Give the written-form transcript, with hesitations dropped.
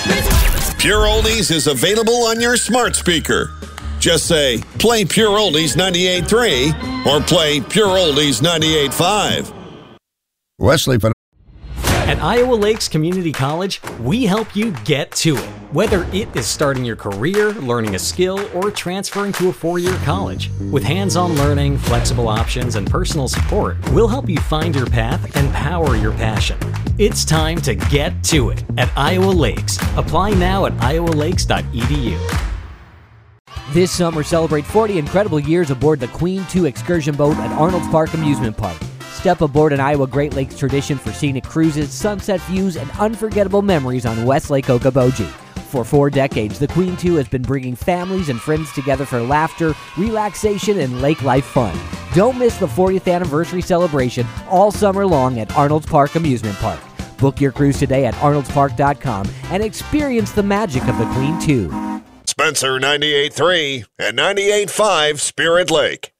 Pure Oldies is available on your smart speaker. Just say, play Pure Oldies 98.3 or play Pure Oldies 98.5. Wesley. At Iowa Lakes Community College, we help you get to it. Whether it is starting your career, learning a skill, or transferring to a four-year college. With hands-on learning, flexible options, and personal support, we'll help you find your path and power your passion. It's time to get to it at Iowa Lakes. Apply now at iowalakes.edu. This summer, celebrate 40 incredible years aboard the Queen 2 excursion boat at Arnold's Park Amusement Park. Step aboard an Iowa Great Lakes tradition for scenic cruises, sunset views, and unforgettable memories on West Lake Okoboji. For 4 decades, the Queen 2 has been bringing families and friends together for laughter, relaxation, and lake life fun. Don't miss the 40th anniversary celebration all summer long at Arnold's Park Amusement Park. Book your cruise today at arnoldspark.com and experience the magic of the Queen 2. Spencer 98.3 and 98.5 Spirit Lake.